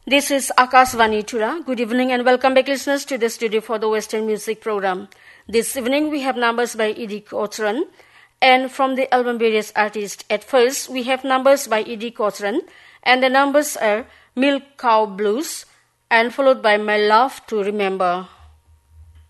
This is Akashvani Tura. Good evening and welcome back, listeners, to the studio for the Western Music Program. This evening we have numbers by Eddie Cochran and from the album Various Artists. At first we have numbers by Eddie Cochran and the numbers are Milk Cow Blues and followed by My Love to Remember.